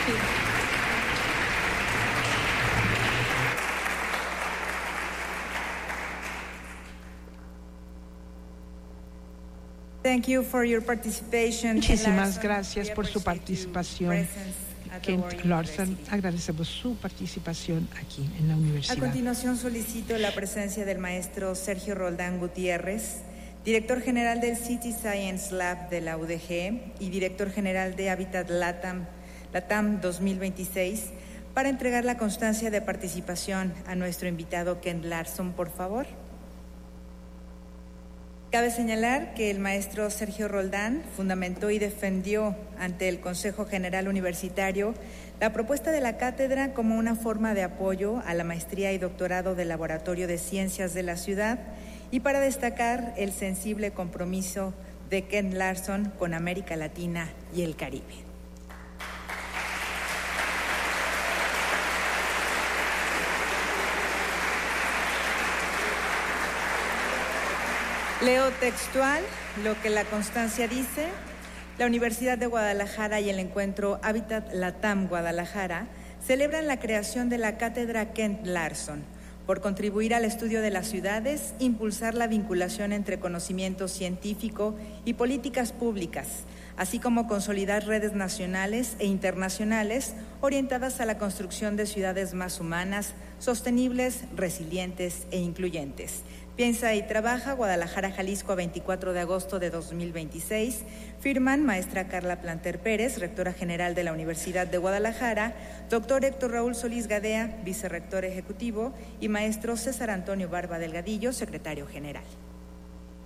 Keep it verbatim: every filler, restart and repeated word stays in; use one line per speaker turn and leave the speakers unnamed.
Thank you for your participation.
Muchísimas gracias por su participación. Kent Larson, agradecemos su participación aquí en la universidad.
A continuación solicito la presencia del maestro Sergio Roldán Gutiérrez, director general del City Science Lab de la U D G y director general de Habitat Latam, Latam dos mil veintiséis, para entregar la constancia de participación a nuestro invitado Kent Larson, por favor. Cabe señalar que el maestro Sergio Roldán fundamentó y defendió ante el Consejo General Universitario la propuesta de la cátedra como una forma de apoyo a la maestría y doctorado del Laboratorio de Ciencias de la Ciudad y para destacar el sensible compromiso de Kent Larson con América Latina y el Caribe. Leo textual lo que la constancia dice. La Universidad de Guadalajara y el encuentro Habitat Latam Guadalajara celebran la creación de la Cátedra Kent Larson por contribuir al estudio de las ciudades, impulsar la vinculación entre conocimiento científico y políticas públicas, así como consolidar redes nacionales e internacionales orientadas a la construcción de ciudades más humanas, sostenibles, resilientes e incluyentes. Piensa y trabaja, Guadalajara, Jalisco, veinticuatro de agosto de dos mil veintiséis. Firman maestra Carla Planter Pérez, rectora general de la Universidad de Guadalajara, doctor Héctor Raúl Solís Gadea, vicerrector ejecutivo, y maestro César Antonio Barba Delgadillo, secretario general.